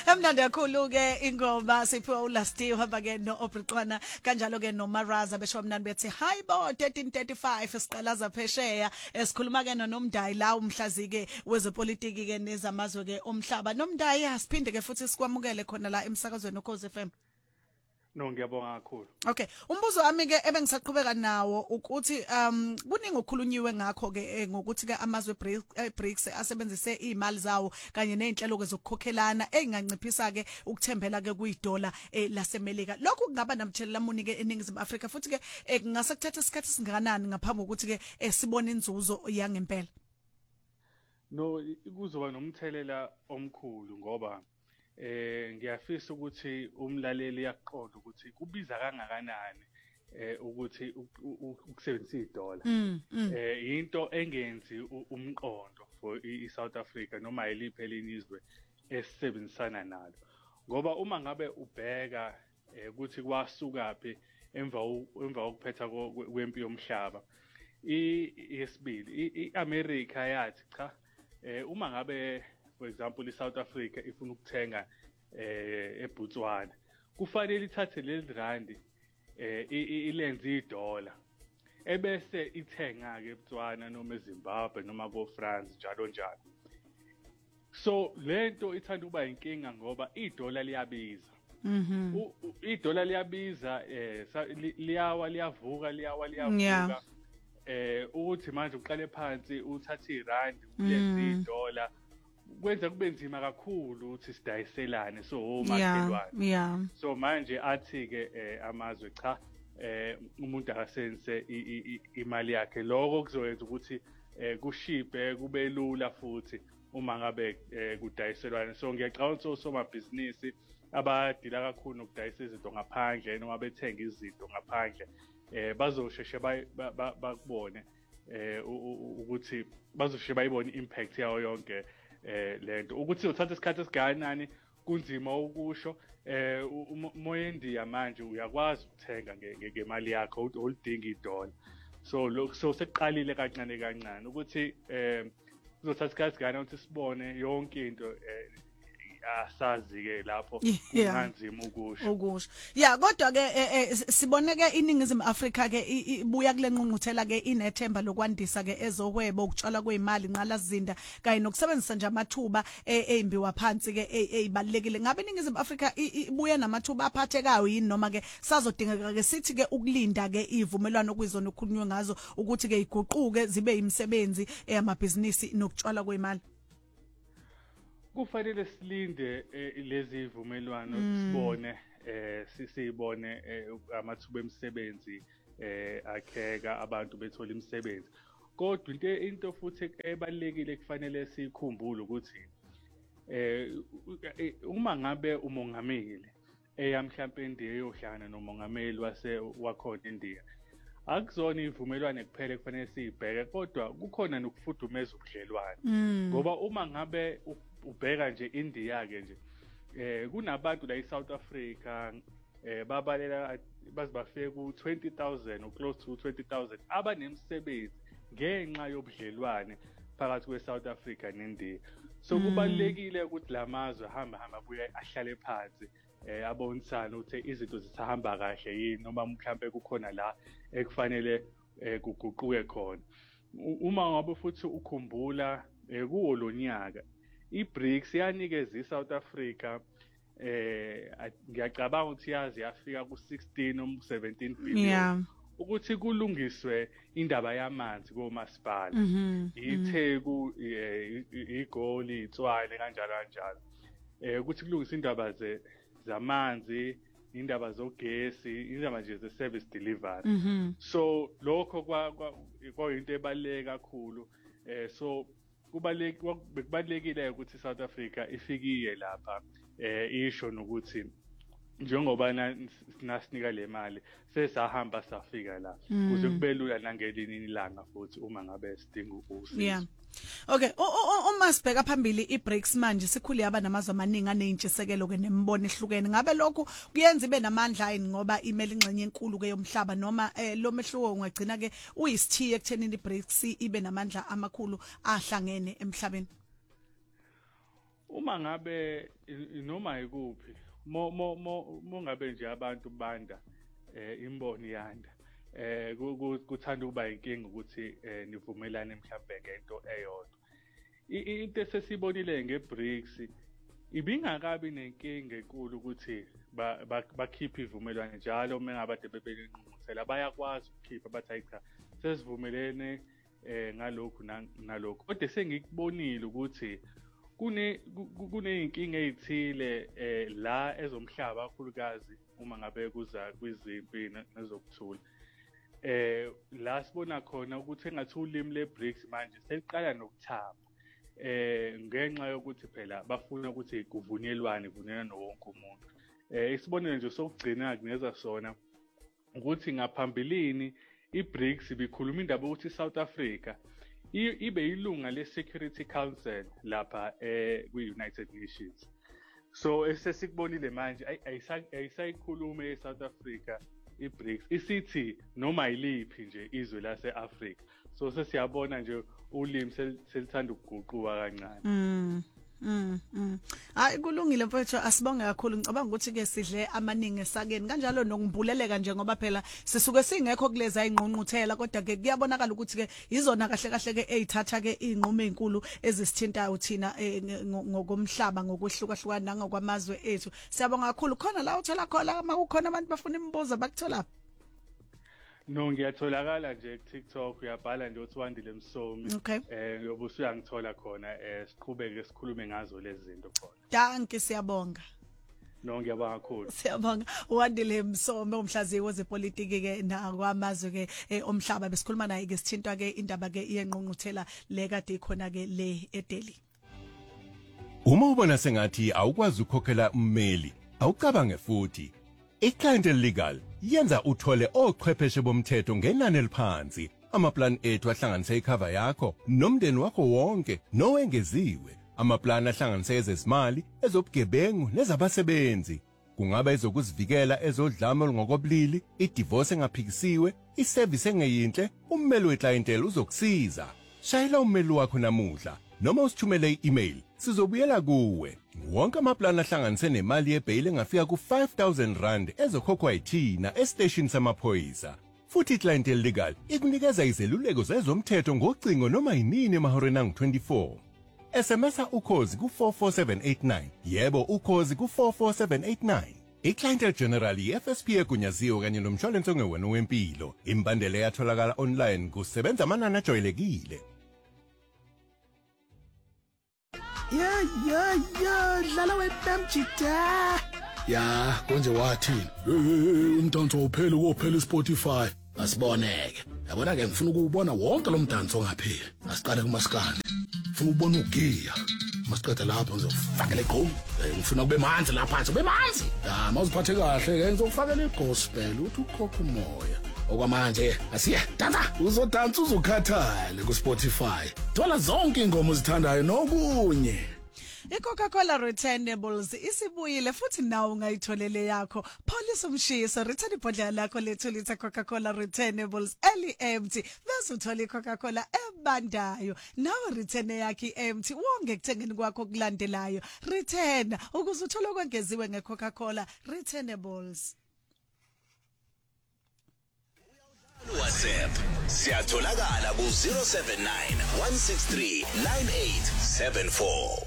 Emnandi kakhulu ke ingoma siphiwa uLasti uhamba ke noObriqwana kanjalo ke noMaraza besho mnandi bethi hayibo 1335 siqalaza phesheya esikhuluma ke noNomdayi la umhlazi ke wezepolitiki ke nezamazwe ke omhlaba Nomdayi asiphinde ke futhi sikwamukele khona la emsakazweni uKhosi FM. No ngiyabonga kakhulu. Okay, umbuzo wami ke ebengisaqhubeka nawo ukuthi kuningi okukhulunyiwe ngakho ke ngokuthi ke amazwe BRICS asebenzise imali zawo kanye nezinhlelo ke zokukhokhelana enganciphisa ke ukuthembela ke kuyidola laseMelika. Lokhu kungaba namthelela muni ke eningizimu Afrika futhi ke kungase kuthathe isikhathi singakanani ngaphambi kokuthi ke sibone inzuzo yangempela. No kuzoba nomthelela omkhulu ngoba ngiyafisa ukuthi umlaleli yaqonda ukuthi kubiza kangakanani ukuthi ukusebenzisa idola into engenzi umqondo for iSouth Africa noma yiliphi elinye izwe esebenzisana nalo ngoba uma ngabe ubheka ukuthi kwasukaphi emva kokuphetha kwempi yomhlaba yesibili iAmerica yathi cha uma ngabe for example iSouth Africa ifuna ukuthenga eBotswana kufanele ithathe leli randi ilenze idola ebese ithenga ke eBotswana noma eZimbabwe noma koFrance njalo njalo so lento ithanda ukuba inkinga ngoba idola liyabiza idola liyabiza liyavuka ukuthi manje uqale phansi uthathe irandi uyenze idola kwenza kube nzima kakhulu ukuthi sidayiselane so omakhelwane so manje athi ke amazwe cha umuntu akasense imali yakhe lokho kuzoyenza ukuthi kushiphe kube lula futhi uma ngabe kudayiselwane so ngiyaqala somabhizinisi abadila kakhulu nokudayisa izinto ngaphandle noma bethenga izinto ngaphandle bazosheshe bakubone ukuthi bazosheshe bayibone impact yawo yonke lento ukuthi uthatha isikhathi esiganani kunzima ukusho moyendiya manje uyakwazi ukuthenga ngemali yakho olidinga idola so sekuqalile kancane kancane ukuthi kuzothatha isikhathi esiganani ukuthi sibone yonke into asazi ke lapho kunganzima ukusho kodwa ke sibone ke iningizimu Afrika ke ibuya kule nqungquthela ke inethemba lokwandisa ke ezohwebo ukutshala kweimali nqalazinda kanye nokusebenzisa nje amathuba eimbiwa phansi ke ezibalekile ngabe iningizimu Afrika ibuya namathuba aphathekayo yini noma ke sazodingeka ke sithi ke ukulinda ke ivumelwano kwizona okukhulunywe ngazo ukuthi ke iguquke zibe imisebenzi eyamabhizinisi nokutshala kweimali. Kufanele silinde lezi ivumelwano sibone amathuba emisebenzi akheka abantu bethola imisebenzi kodwa into futhi ebalekile kufanele sikhumbule ukuthi uma ngabe umongameli mhlambe indiya yohlangana nomongameli wakhona indiya akuzona ivumelwano kuphela kufanele sibheke kodwa kukhona nokufudumeza ubudlelwane ngoba uma ngabe ubheka nje India ke nje kunabantu la eSouth Africa babalela bazibafike ku 20,000 close to 20,000 abanemsebenzi ngenxa yobudlelwane phakathi kweSouth Africa neIndia so kubalekile ukuthi lamazwe hamba buye ahlale phansi abonisana ukuthi izinto zisahamba kahle yini noma mhlambe kukhona la ekufanele kuguquke khona uma ngabe futhi ukhumbula kuwo lonyaka iBRICS yanikeza iSouth Africa ngiyacabanga ukuthi yazi yafika ku16 noma 17 billion ukuthi kulungiswe indaba yamanzi komasipala iTheku iGoli iTshwane kanjalo ukuthi kulungiswe indaba zamanzi indaba zogesi indaba nje ze-service delivery so lokho kwayinto ebaluleke kakhulu so kubalekile ukuthi South Africa ifikiye lapha isho nokuthi njengoba nasinika le mali sesahamba safika la kuze kube lula nangelinye ilanga futhi uma ngabe sidinga usizo. Okay, uma sibheka phambili iBRICS manje sikhulu yaba namazwe amaningi aneyintshisekelo ke nemibono ehlukene ngabe lokho kuyenza ibe namandla yini ngoba imeli ingxenye enkulu ke yomhlaba noma lo mehluko ungagcina ke uyisithiye ekuthenini iBRICS ibe namandla amakhulu ahlangene emhlabeni. uma ngabe noma ikuphi mongabe nje abantu banda imbono yanda kuthanda ukuba inkinga ukuthi nivumelane mhlawumbe ngento eyodwa. Into esesibonile ngeBRICS ibingakabi nenkinga enkulu ukuthi bakhiphe ivumelwano njalo mengabade bebenqungquthela bayakwazi ukukhipha bathi cha sesivumelene ngalokhu nalokho. Kodwa sengikubonile ukuthi kuneyinkinga ezithile la ezomhlaba kakhulukazi uma ngabe kuza kwizimpi nezokuthula. La sibona khona ukuthi engathi ulimi leBRICS manje seliqala nokuthamba ngenxa yokuthi phela bafuna ukuthi kuvunyelwane nowonke umuntu. Isibonelo nje sokugcina kuneza sona ukuthi ngaphambilini iBRICS bikhuluma indaba ukuthi South Africa ibe yilunga le-Security Council lapha kwi-United Nations. So esesikubonile manje ayisayikhulume eSouth Africa iBRICS isithi noma yiliphi nje izwe lase-Afrika. So sesiyabona nje ulimi selithanda ukuguquka kancane. Hayi kulungile mfowethu asibonge kakhulu ngicabanga ukuthi ke sidle amaningi esakeni kanjalo nokubuleleka nje ngoba phela sisuke singekho kulezi ayingqungquthela kodwa ke kuyabonakala ukuthi ke izona kahle kahle ke ezithatha ke inqumo ezinkulu ezisithintayo thina ngokomhlaba ngokwehlukahlukana nangokwamazwe ethu. Siyabonga kakhulu khona la uthola khona makukhona abantu bafuna imibuzo bakuthola. No ngiyatholakala nje kuTikTok uyabhala nje uthi Wandile Msomi yobe usuyangithola khona siqhubeke sikhulume ngazo lezi zinto khona. Danke siyabonga. No ngiyabonga kakhulu. Siyabonga Wandile Msomi umhlaziyi wezepolitiki ke nakwamazwe ke omhlaba besikhuluma naye ke sithintwa ke indaba ke iyenqungquthela le kade ikhona ke le eDelhi. Uma ubona sengathi awukwazi ukukhokhela ummeli awucabange futhi iClientele Legal yenza uthole ochwepheshe bomthetho ngenani eliphansi. Amaplan ethu ahlanganise icover yakho nomndeni wakho wonke nowengeziwe. Amaplan ahlanganise ezezimali, ezobugebengu nezabasebenzi. Kungaba ezokuzivikela ezodlame olungokobulili, idivorce engaphikisiwe, iservice engeyinhle, ummeli weClientele uzokusiza. Shayela ummeli wakho namuhla noma usithumele i-email sizobuyela kuwe. Wonke amaplan ahlanganise nemali yebail engafika ku-5,000 rand ezokhokhwa yithina estation samaphoyisa. Futhi iClientele Legal ikunikeza izeluleko zezomthetho ngocingo noma yinini emahoreni angu-24. SMS ukhozi ku44789. Yebo ukhozi ku44789. iClientele General i-FSP egunyaziwe kanye nomshwalense ongewena wempilo. Imbandela yatholakala online kusebenza amanani ajwayelekile. Ya dlala wethamjida. Ya konje wathini? Umdanso uphele wophela iSpotify. Asiboneke. Yabona ke ngifuna ukubona wonke lo mdanso ongapheli. Asiqale kumaskandi. Ngifuna ukubona ugiya. Masiqeda lapho ngizofakela igqomu. Ngifuna kube manzi lapha phansi, kube manzi. Ya mawuziphathe kahle ke ngizofakela igospel uthi ukhokha umoya. Okwamanje asiye dansa uzodansa uzokhathale kuSpotify. Thola zonke ingoma ozithandayo nokunye. iCoca-Cola Returnables isibuyile futhi nawe ungayitholele yakho. Pholisa umshiso return ibhodlela lakho lethu lithe Coca-Cola Returnables eli-empty bese uthola iCoca-Cola ebandayo. Nawe return yakhe empty wonke ekuthengeni kwakho kulandelayo. Return ukuze uthole okwengeziwe ngeCoca-Cola Returnables. WhatsApp siyatholakala ku 079 163 9874.